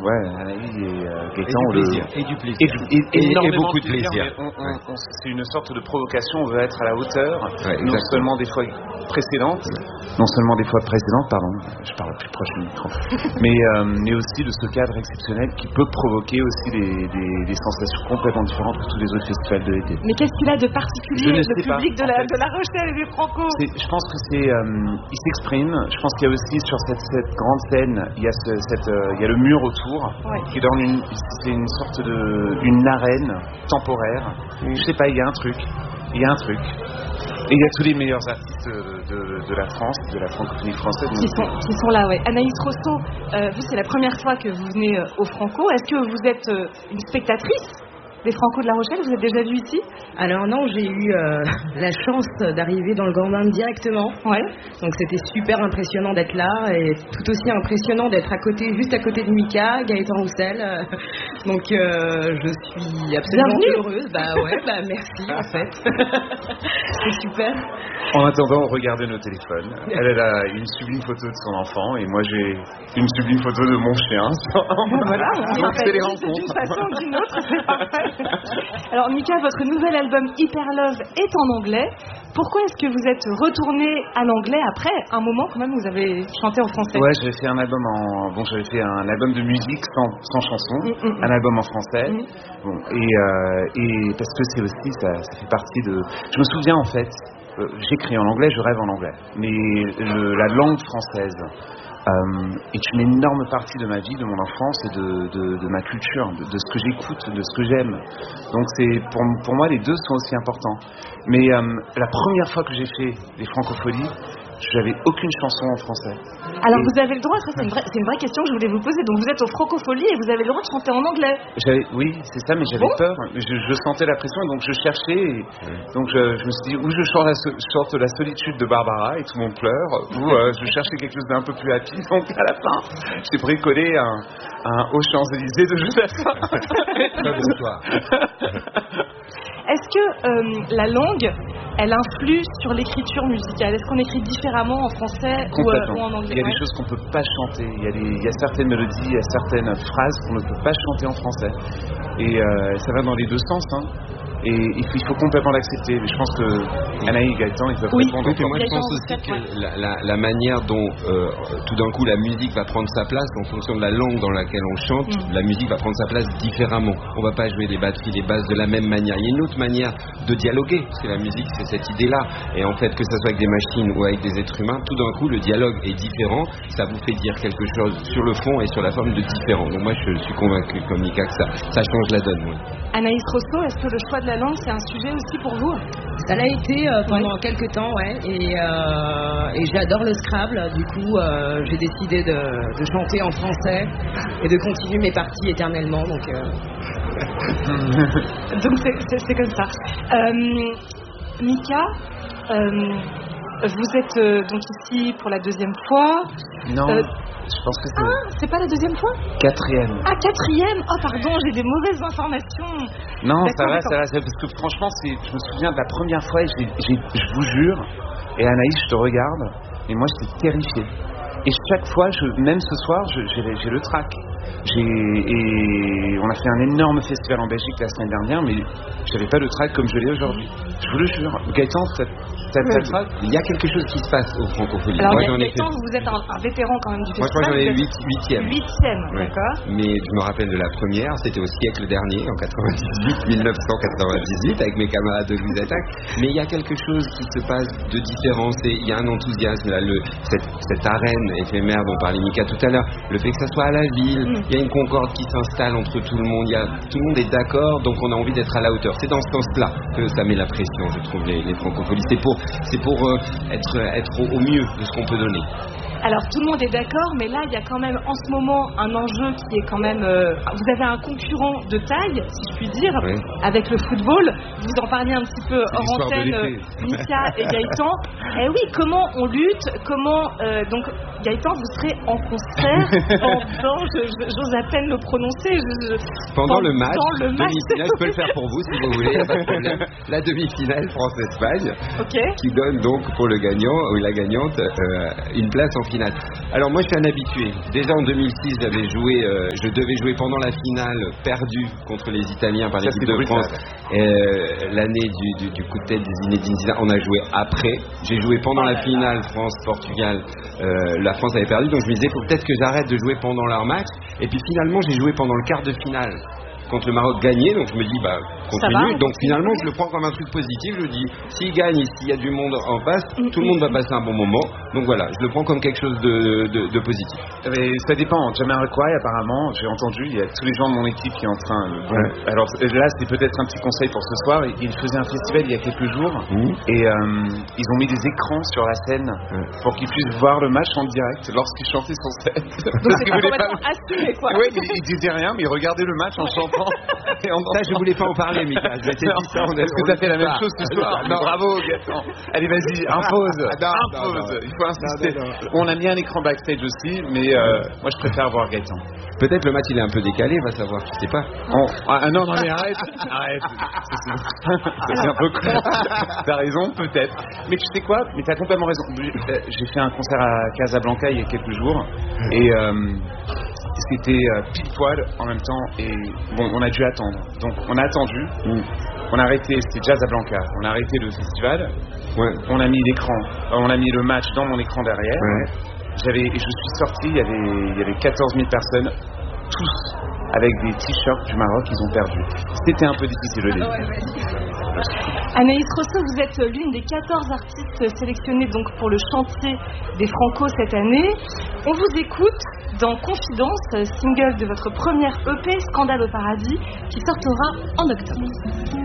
Anaïs et Gaëtan et du plaisir. Et beaucoup de plaisir. C'est une sorte de provocation, on veut être à la hauteur, non seulement des fois précédentes, pardon, je parle plus proche du micro, mais aussi de ce cadre exceptionnel qui peut provoquer aussi des sensations complètement différentes que tous les autres festivals de l'été. Mais qu'est-ce qu'il a de particulier, le public de La Rochelle et des Franco? Je pense que il s'exprime. Je pense qu'il y a aussi sur cette grande scène, il y a le mur autour qui donne c'est une sorte une arène temporaire. Je sais pas, il y a un truc. Et il y a tous les meilleurs artistes de la France, de la francophonie française. Qui sont là, ouais. Anaïs Rosso, vous, c'est la première fois que vous venez au Franco. Est-ce que vous êtes une spectatrice des Franco de La Rochelle? Vous êtes déjà vu ici? Alors non, j'ai eu la chance d'arriver dans le Grand Bain directement. Ouais. Donc c'était super impressionnant d'être là et tout aussi impressionnant d'être juste à côté de Mika, Gaëtan Roussel. Donc je suis absolument heureuse. Merci en fait. C'est super. En attendant, on regardait nos téléphones. Elle a une sublime photo de son enfant et moi j'ai une sublime photo de mon chien. Voilà, donc c'est les rencontres. D'une façon ou d'une autre, c'est parfait. Alors Mika, votre nouvel album Hyper Love est en anglais. Pourquoi est-ce que vous êtes retourné à l'anglais après un moment quand même vous avez chanté en français? Ouais, j'avais fait un album de musique sans chanson, un album en français. Bon, et parce que c'est aussi ça fait partie de. Je me souviens en fait, j'écris en anglais, je rêve en anglais, mais la langue française est une énorme partie de ma vie, de mon enfance et de ma culture, de ce que j'écoute, de ce que j'aime. Donc c'est pour moi les deux sont aussi importants. Mais la première fois que j'ai fait des francophonies, j'avais aucune chanson en français. Alors vous avez le droit, ça c'est une vraie question que je voulais vous poser. Donc vous êtes au Francofolie et vous avez le droit de chanter en anglais. Oui, c'est ça, mais j'avais peur. Je sentais la pression et donc je cherchais. Donc je me suis dit, ou je chante la solitude de Barbara et tout le monde pleure, ou je cherchais quelque chose d'un peu plus happy. Donc à la fin, j'ai bricolé un Aux Champs-Élysées de Joseph. Est-ce que la langue, elle influe sur l'écriture musicale? Est-ce qu'on écrit différemment en français ou en anglais? Il y a des choses qu'on ne peut pas chanter. Il y a certaines mélodies, il y a certaines phrases qu'on ne peut pas chanter en français. Et ça va dans les deux sens. Et il faut complètement l'accepter. Mais je pense que Anaïs et Gaëtan, ils peuvent répondre. Oui, moi je pense aussi que la manière dont tout d'un coup la musique va prendre sa place en fonction de la langue dans laquelle on chante, la musique va prendre sa place différemment. On va pas jouer les batteries, les basses de la même manière. Il y a une autre manière de dialoguer, parce que la musique c'est cette idée-là. Et en fait, que ça soit avec des machines ou avec des êtres humains, tout d'un coup le dialogue est différent. Ça vous fait dire quelque chose sur le fond et sur la forme de différent. Donc moi je suis convaincu comme Mika que ça change la donne. Oui. Anaïs Rosso, est-ce que le choix de la langue c'est un sujet aussi pour vous? Ça l'a été pendant quelques temps, et j'adore le Scrabble. Du coup, j'ai décidé de chanter en français et de continuer mes parties éternellement. Donc c'est comme ça. Mika, vous êtes donc ici pour la deuxième fois. Non. Je pense que c'est pas la deuxième fois? Quatrième. Ah, quatrième. Oh pardon, j'ai des mauvaises informations. Non, ça va, parce que franchement, je me souviens de la première fois, et je vous jure, et Anaïs, je te regarde, et moi j'étais terrifié. Et chaque fois, même ce soir, j'ai le trac. Et on a fait un énorme festival en Belgique la semaine dernière, mais j'avais pas le trac comme je l'ai aujourd'hui. Je vous le jure. Gaëtan, t'as le trac? Il y a quelque chose qui se passe au Francophonie. Alors, Gaëtan, vous êtes un vétéran quand même du festival. Moi, j'en ai 8e. 8e, d'accord. Mais je me rappelle de la première, c'était au siècle dernier, en 1998, avec mes camarades de Louise Attaque. Mais il y a quelque chose qui se passe de différent. Il y a un enthousiasme, là, cette arène éphémère dont parlait Mika tout à l'heure, le fait que ça soit à la ville, il y a une concorde qui s'installe entre tout le monde, tout le monde est d'accord, donc on a envie d'être à la hauteur. C'est dans ce sens-là que ça met la pression, je trouve, les francopholies. C'est pour être au mieux de ce qu'on peut donner. Alors tout le monde est d'accord, mais là il y a quand même en ce moment un enjeu qui est quand même... vous avez un concurrent de taille, si je puis dire, avec le football. Vous en parliez un petit peu hors antenne, Mika et Gaëtan. Eh oui, comment on lutte? Comment donc Gaëtan, vous serez en concert pendant, j'ose à peine le prononcer. Pendant le match, demi-finale, je peux le faire pour vous si vous voulez, pas de problème. La demi-finale France-Espagne, qui donne donc pour le gagnant ou la gagnante une place en finale. finale. Alors moi je suis un habitué. Déjà en 2006 je devais jouer pendant la finale perdue contre les Italiens par l'équipe de France. L'année du coup de tête des Zinedine Zidane, on a joué après. J'ai joué pendant la finale France-Portugal. La France avait perdu, donc je me disais faut peut-être que j'arrête de jouer pendant leur match. Et puis finalement j'ai joué pendant le quart de finale contre le Maroc gagné, donc je me dis continue. Donc finalement je le prends comme un truc positif. Je dis s'il gagne et s'il y a du monde en face, tout le monde va passer un bon moment. Donc voilà, je le prends comme quelque chose de positif. Mais ça dépend. Jamiroquai apparemment, j'ai entendu, il y a tous les gens de mon équipe qui sont en train. Alors là c'est peut-être un petit conseil pour ce soir. Ils faisaient un festival il y a quelques jours et ils ont mis des écrans sur la scène pour qu'ils puissent voir le match en direct lorsqu'ils chantaient sur scène. Donc c'est complètement assumé quoi. Oui, mais ils disaient rien, mais ils regardaient le match en chantant. Ça, je voulais pas en parler, Mika. Est-ce que t'as fait la même chose ce soir? Non. Bravo, Gaëtan. Allez, vas-y, impose. Impose. Il faut insister. On a mis un écran backstage aussi, mais moi, je préfère voir Gaëtan. Peut-être le match, il est un peu décalé, va savoir. Tu sais pas. Non, mais arrête. C'est un peu con. T'as raison, peut-être. Mais tu sais quoi? Mais t'as complètement raison. J'ai fait un concert à Casablanca il y a quelques jours et c'était pile poil en même temps et bon, on a dû attendre. Donc on a attendu, on a arrêté, c'était Casablanca, on a arrêté le festival, on a mis l'écran, on a mis le match dans mon écran derrière. Je suis sorti, il y avait 14 000 personnes, tous avec des t-shirts du Maroc, ils ont perdu. C'était un peu difficile au début. Anaïs Rousseau, vous êtes l'une des 14 artistes sélectionnées donc pour le chantier des Franco cette année. On vous écoute dans Confidence, single de votre première EP, Scandale au paradis, qui sortira en octobre.